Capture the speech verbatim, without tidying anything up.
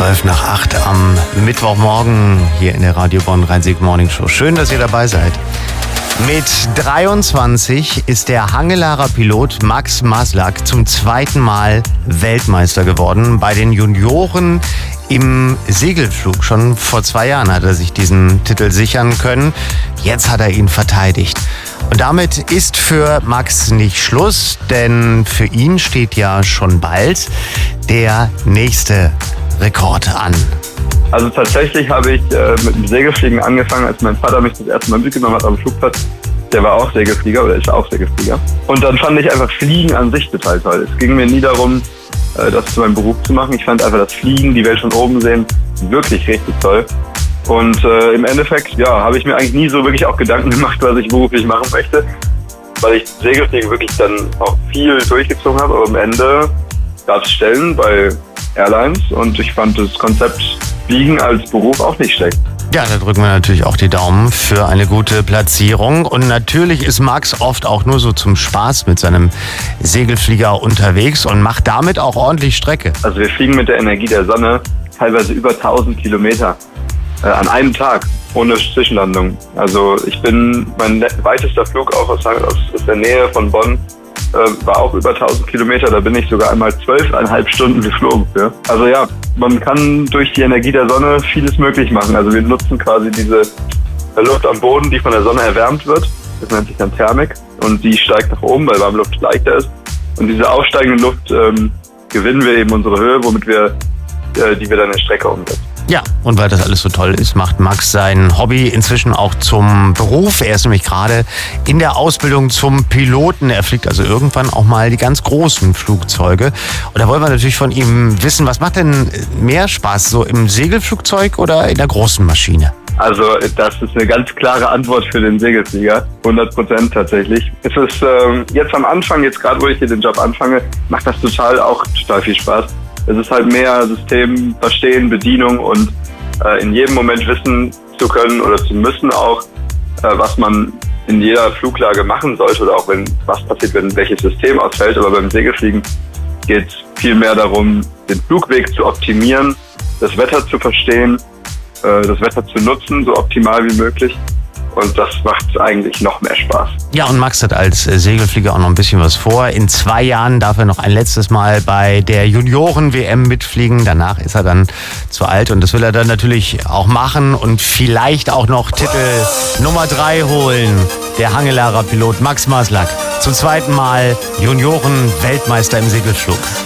zwölf nach acht am Mittwochmorgen hier in der Radio Bonn Rhein-Sieg Morning Show. Schön, dass ihr dabei seid. Mit dreiundzwanzig ist der Hangelarer Pilot Max Maslak zum zweiten Mal Weltmeister geworden bei den Junioren im Segelflug. Schon vor zwei Jahren hat er sich diesen Titel sichern können. Jetzt hat er ihn verteidigt. Und damit ist für Max nicht Schluss, denn für ihn steht ja schon bald der nächste Rekord an. Also tatsächlich habe ich äh, mit dem Segelfliegen angefangen, als mein Vater mich das erste Mal mitgenommen hat am Flugplatz. Der war auch Segelflieger oder ist auch Segelflieger. Und dann fand ich einfach Fliegen an sich total toll. Es ging mir nie darum, äh, das zu meinem Beruf zu machen. Ich fand einfach das Fliegen, die Welt von oben sehen, wirklich richtig toll. Und äh, im Endeffekt, ja, habe ich mir eigentlich nie so wirklich auch Gedanken gemacht, was ich beruflich machen möchte. Weil ich Segelfliegen wirklich dann auch viel durchgezogen habe. Aber am Ende gab es Stellen bei Airlines und ich fand das Konzept Fliegen als Beruf auch nicht schlecht. Ja, da drücken wir natürlich auch die Daumen für eine gute Platzierung. Und natürlich ist Max oft auch nur so zum Spaß mit seinem Segelflieger unterwegs und macht damit auch ordentlich Strecke. Also wir fliegen mit der Energie der Sonne teilweise über tausend Kilometer äh, an einem Tag ohne Zwischenlandung. Also ich bin, mein weitester Flug auch aus, aus, aus der Nähe von Bonn äh, war auch über tausend Kilometer. Da bin ich sogar einmal zwölfeinhalb Stunden geflogen. Ja? Also ja, man kann durch die Energie der Sonne vieles möglich machen. Also wir nutzen quasi diese Luft am Boden, die von der Sonne erwärmt wird. Das nennt sich dann Thermik. Und die steigt nach oben, weil Warmluft leichter ist. Und diese aufsteigende Luft ähm, gewinnen wir eben unsere Höhe, womit wir äh, die wir dann in Strecke umsetzen. Ja, und weil das alles so toll ist, macht Max sein Hobby inzwischen auch zum Beruf. Er ist nämlich gerade in der Ausbildung zum Piloten. Er fliegt also irgendwann auch mal die ganz großen Flugzeuge. Und da wollen wir natürlich von ihm wissen, was macht denn mehr Spaß, so im Segelflugzeug oder in der großen Maschine? Also das ist eine ganz klare Antwort für den Segelflieger, hundert Prozent tatsächlich. Es ist ähm, jetzt am Anfang, jetzt gerade wo ich hier den Job anfange, macht das total auch total viel Spaß. Es ist halt mehr System verstehen, Bedienung und äh, in jedem Moment wissen zu können oder zu müssen auch, äh, was man in jeder Fluglage machen sollte oder auch wenn was passiert, wenn welches System ausfällt. Aber beim Segelfliegen geht es viel mehr darum, den Flugweg zu optimieren, das Wetter zu verstehen, äh, das Wetter zu nutzen, so optimal wie möglich. Und das macht eigentlich noch mehr Spaß. Ja, und Max hat als Segelflieger auch noch ein bisschen was vor. In zwei Jahren darf er noch ein letztes Mal bei der Junioren-W M mitfliegen. Danach ist er dann zu alt und das will er dann natürlich auch machen und vielleicht auch noch Titel Nummer drei holen. Der Hangelarer Pilot Max Maslak zum zweiten Mal Junioren-Weltmeister im Segelflug.